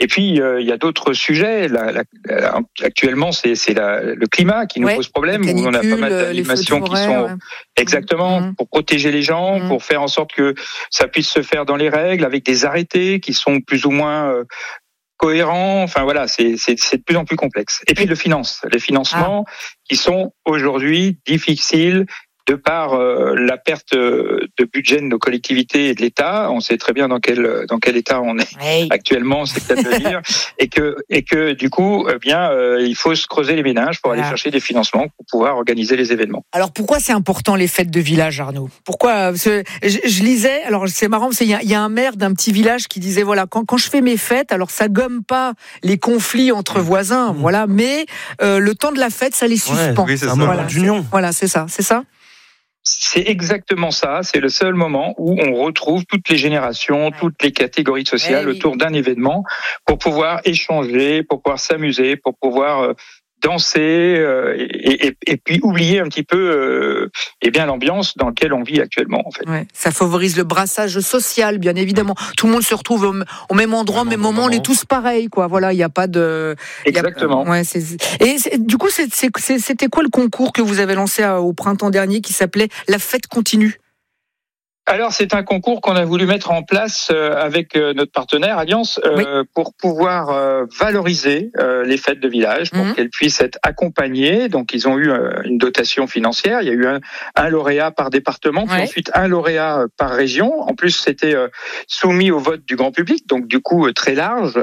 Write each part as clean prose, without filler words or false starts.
Et puis il y a d'autres sujets. Actuellement, c'est le climat qui nous pose problème. Où on a pas mal d'animations qui sont exactement pour protéger les gens, pour faire en sorte que ça puisse se faire dans les règles, avec des arrêtés qui sont plus ou moins cohérents. Enfin voilà, c'est de plus en plus complexe. Et puis les financements qui sont aujourd'hui difficiles de par la perte de budget de nos collectivités et de l'État. On sait très bien dans quel état on est actuellement, c'est peut-être de dire, et que du coup, il faut se creuser les méninges pour aller chercher des financements pour pouvoir organiser les événements. Alors pourquoi c'est important les fêtes de village, Arnaud ? Pourquoi ? Je lisais, alors c'est marrant, il y a un maire d'un petit village qui disait voilà, quand je fais mes fêtes, alors ça gomme pas les conflits entre voisins, voilà, mais le temps de la fête, ça les suspend. Oui, c'est un moment d'union. Voilà, c'est ça. C'est exactement ça. C'est le seul moment où on retrouve toutes les générations, toutes les catégories sociales autour d'un événement pour pouvoir échanger, pour pouvoir s'amuser, pour pouvoir danser et puis oublier un petit peu l'ambiance dans laquelle on vit actuellement en fait. Ouais, ça favorise le brassage social bien évidemment. Tout le monde se retrouve au même endroit, au même moment, on est tous pareils quoi. Voilà, il y a pas de exactement. Du coup c'était quoi le concours que vous avez lancé au printemps dernier qui s'appelait La Fête Continue ? Alors, c'est un concours qu'on a voulu mettre en place avec notre partenaire Alliance pour pouvoir valoriser les fêtes de village, pour qu'elles puissent être accompagnées. Donc, ils ont eu une dotation financière. Il y a eu un lauréat par département, puis ensuite un lauréat par région. En plus, c'était soumis au vote du grand public, donc du coup très large.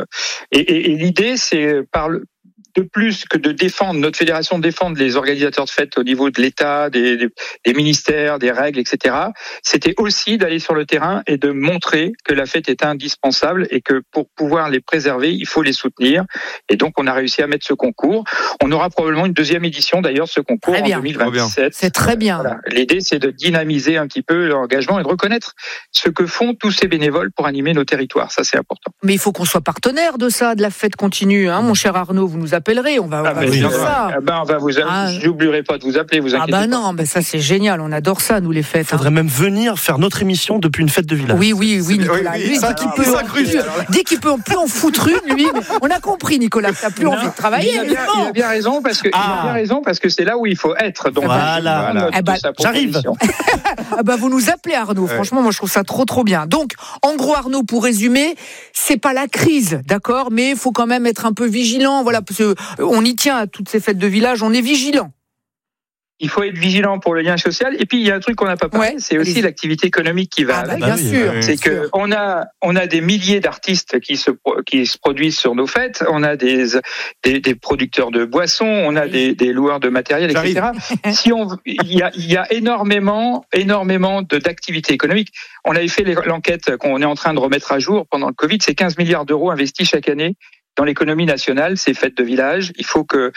Et l'idée, c'est de plus que de défendre, notre fédération défendre les organisateurs de fêtes au niveau de l'État, des ministères, des règles, etc. C'était aussi d'aller sur le terrain et de montrer que la fête est indispensable et que pour pouvoir les préserver, il faut les soutenir. Et donc, on a réussi à mettre ce concours. On aura probablement une deuxième édition, d'ailleurs, ce concours en 2027. C'est très bien. Voilà. L'idée, c'est de dynamiser un petit peu l'engagement et de reconnaître ce que font tous ces bénévoles pour animer nos territoires. Ça, c'est important. Mais il faut qu'on soit partenaire de ça, de la fête continue. Mon cher Arnaud, vous nous appellerez, on va faire ça. On va vous j'oublierai pas de vous appeler, vous inquiétez pas. Non, ça c'est génial, on adore ça, nous les fêtes. Il faudrait même venir faire notre émission depuis une fête de village. Oui, Nicolas. Lui, dès qu'il peut plus en foutre une, lui. On a compris, Nicolas, tu n'as plus envie de travailler. Il a bien raison parce que c'est là où il faut être. Donc, voilà. J'arrive. Vous nous appelez, Arnaud. Franchement, moi je trouve ça trop bien. Donc, en gros, Arnaud, pour résumer, c'est pas la crise, d'accord, mais il faut quand même être un peu vigilant, voilà, parce que on y tient à toutes ces fêtes de village, on est vigilant. Il faut être vigilant pour le lien social. Et puis, il y a un truc qu'on n'a pas parlé, c'est aussi l'activité économique qui va avec. Bien sûr. C'est que on a des milliers d'artistes qui se produisent sur nos fêtes. On a des producteurs de boissons, on a des loueurs de matériel, etc. Il y a énormément d'activités économiques. On avait fait l'enquête qu'on est en train de remettre à jour pendant le Covid. C'est 15 milliards d'euros investis chaque année dans l'économie nationale, ces fêtes de village. Il faut que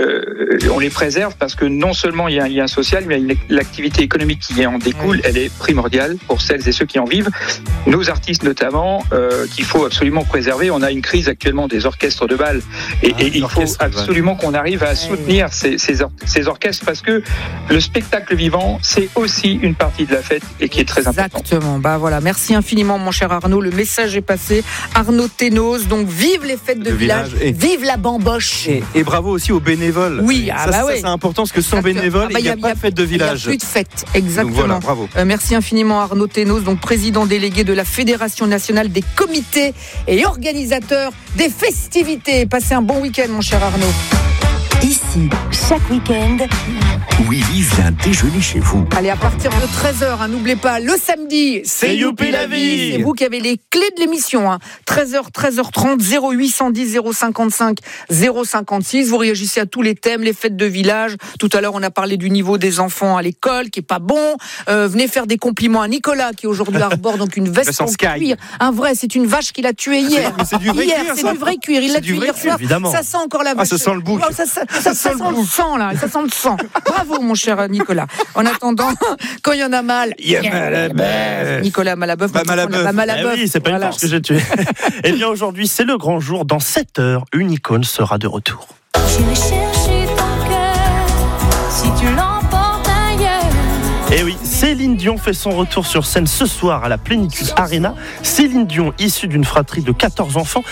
on les préserve parce que non seulement il y a un lien social, mais l'activité économique qui en découle, elle est primordiale pour celles et ceux qui en vivent. Nos artistes notamment, qu'il faut absolument préserver. On a une crise actuellement des orchestres de bal et il faut absolument qu'on arrive à soutenir ces orchestres parce que le spectacle vivant, c'est aussi une partie de la fête et qui est très importante. Exactement. Voilà. Merci infiniment, mon cher Arnaud. Le message est passé. Arnaud Ténos. Donc, vive les fêtes de village, vive la bamboche. Et bravo aussi aux bénévoles. Oui, ça c'est important parce que sans bénévoles, il n'y a pas de fête de village. Il n'y a plus de fête, exactement. Donc voilà, bravo. Merci infiniment Arnaud Ténos, donc président délégué de la Fédération nationale des comités et organisateurs des festivités. Passez un bon week-end, mon cher Arnaud. Ici, chaque week-end, Willy vient déjeuner chez vous. Allez, à partir de 13h, n'oubliez pas, le samedi, c'est Youpi la vie. C'est vous qui avez les clés de l'émission. 13h, 13h30, 0810 055 056. Vous réagissez à tous les thèmes, les fêtes de village. Tout à l'heure, on a parlé du niveau des enfants à l'école, qui est pas bon. Venez faire des compliments à Nicolas, qui aujourd'hui arbore donc une veste en cuir. Un vrai, c'est une vache qu'il a tuée hier. C'est du vrai cuir. C'est du vrai cuir. Il l'a tué hier soir. Évidemment. Ça sent encore la vache. Ça sent le bouc. Ça sent le sang, là. Ça sent le sang. Bravo, mon cher Nicolas. En attendant, quand il y en a mal, il y a Malabeuf. Nicolas Malabeuf. Malabeuf. Oui, c'est pas une vache que j'ai tuée. Eh bien, aujourd'hui, c'est le grand jour. Dans 7 heures, une icône sera de retour. J'irai chercher ton cœur si tu l'emportes ailleurs. Et oui, Céline Dion fait son retour sur scène ce soir à la Plénitude Arena. Céline Dion, issue d'une fratrie de 14 enfants,